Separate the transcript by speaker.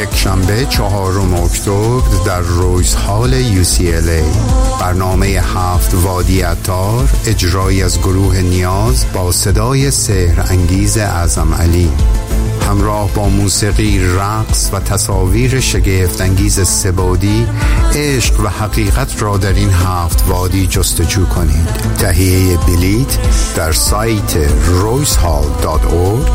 Speaker 1: یکشنبه 4 اکتبر در رویز هال UCLA. برنامه 7 وادی عطار، اجرایی از گروه نیاز با صدای سحر انگیز اعظم علی، همراه با موسیقی، رقص و تصاویر شگفت انگیز سه‌بعدی. عشق و حقیقت را در این 7 وادی جستجو کنید. تهیه بلیط در سایت roycehall.org